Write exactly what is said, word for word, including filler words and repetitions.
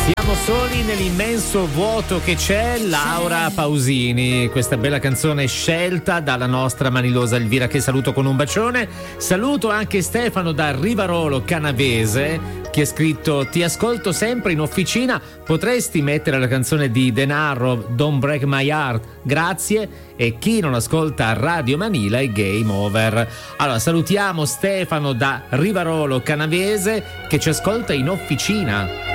Siamo soli nell'immenso vuoto che c'è. Laura Pausini, questa bella canzone scelta dalla nostra manilosa Elvira, che saluto con un bacione. Saluto anche Stefano da Rivarolo Canavese, che ha scritto: ti ascolto sempre in officina, potresti mettere la canzone di Denaro, Don't Break My Heart, grazie. E chi non ascolta Radio Manila è game over. Allora salutiamo Stefano da Rivarolo Canavese che ci ascolta in officina.